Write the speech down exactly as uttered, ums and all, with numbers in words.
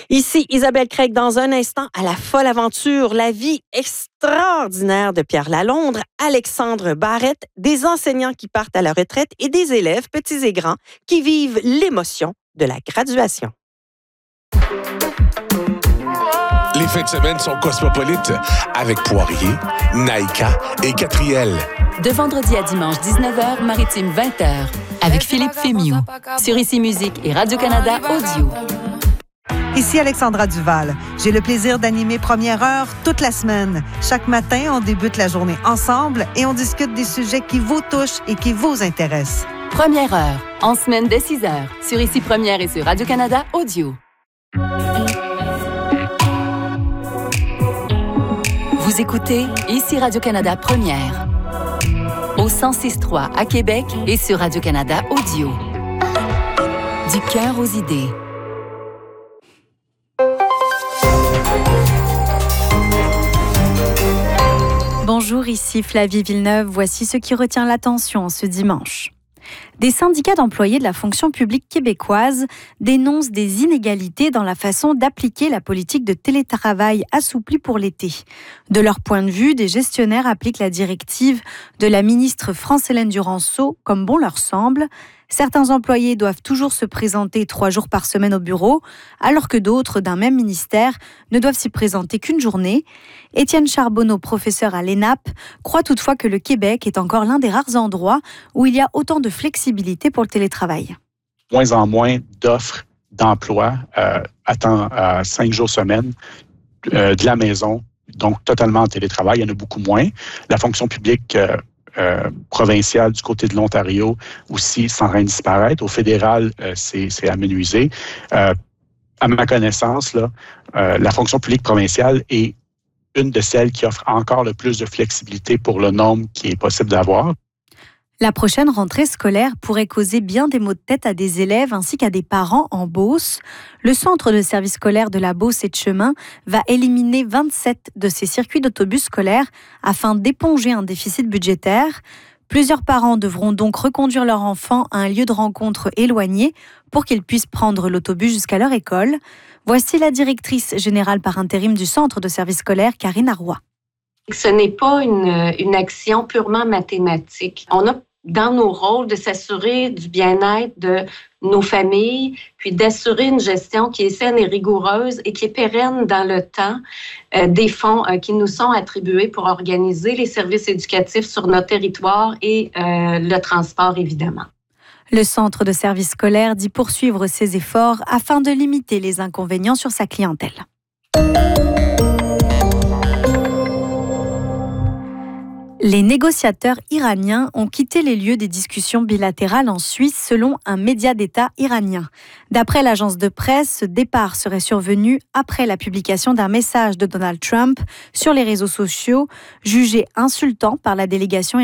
Ici Isabelle Craig dans un instant à la folle aventure, la vie extraordinaire de Pierre Lalondres, Alexandre Barrette, des enseignants qui partent à la retraite et des élèves, petits et grands, qui vivent l'émotion de la graduation. Les fins de semaine sont cosmopolites avec Poirier, Naïka et Catriel. De vendredi à dimanche dix-neuf heures, maritime vingt heures, avec Philippe Fémiou, sur Ici Musique et Radio-Canada Audio. Ici Alexandra Duval. J'ai le plaisir d'animer Première Heure toute la semaine. Chaque matin, on débute la journée ensemble et on discute des sujets qui vous touchent et qui vous intéressent. Première Heure, en semaine dès six heures, sur Ici Première et sur Radio-Canada Audio. Vous écoutez Ici Radio-Canada Première, au cent six trois à Québec et sur Radio-Canada Audio. Du cœur aux idées. Bonjour, ici Flavie Villeneuve. Voici ce qui retient l'attention ce dimanche. Des syndicats d'employés de la fonction publique québécoise dénoncent des inégalités dans la façon d'appliquer la politique de télétravail assouplie pour l'été. De leur point de vue, des gestionnaires appliquent la directive de la ministre France-Hélène Duranceau comme bon leur semble. Certains employés doivent toujours se présenter trois jours par semaine au bureau, alors que d'autres d'un même ministère ne doivent s'y présenter qu'une journée. Étienne Charbonneau, professeur à l'E N A P, croit toutefois que le Québec est encore l'un des rares endroits où il y a autant de flexibilité pour le télétravail. Moins en moins d'offres d'emploi euh, à temps à cinq jours semaine euh, de la maison, donc totalement en télétravail. Il y en a beaucoup moins. La fonction publique euh, Euh, provincial du côté de l'Ontario aussi c'est en train de disparaître. Au fédéral, euh, c'est, c'est amenuisé. Euh, à ma connaissance, là, euh, la fonction publique provinciale est une de celles qui offre encore le plus de flexibilité pour le nombre qui est possible d'avoir. La prochaine rentrée scolaire pourrait causer bien des maux de tête à des élèves ainsi qu'à des parents en Beauce. Le centre de service scolaire de la Beauce et de Chemin va éliminer vingt-sept de ses circuits d'autobus scolaires afin d'éponger un déficit budgétaire. Plusieurs parents devront donc reconduire leur enfant à un lieu de rencontre éloigné pour qu'ils puissent prendre l'autobus jusqu'à leur école. Voici la directrice générale par intérim du centre de service scolaire, Karine Arroy. Ce n'est pas une, une action purement mathématique. On a dans nos rôles de s'assurer du bien-être de nos familles, puis d'assurer une gestion qui est saine et rigoureuse et qui est pérenne dans le temps euh, des fonds euh, qui nous sont attribués pour organiser les services éducatifs sur notre territoire et euh, le transport, évidemment. Le centre de service scolaire dit poursuivre ses efforts afin de limiter les inconvénients sur sa clientèle. Les négociateurs iraniens ont quitté les lieux des discussions bilatérales en Suisse selon un média d'État iranien. D'après l'agence de presse, ce départ serait survenu après la publication d'un message de Donald Trump sur les réseaux sociaux, jugé insultant par la délégation